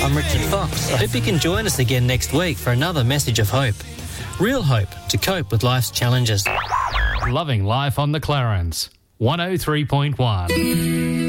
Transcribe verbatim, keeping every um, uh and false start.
I'm Richard Fox. I hope you can join us again next week for another message of hope. Real hope to cope with life's challenges. Loving life on the Clarence. one oh three point one.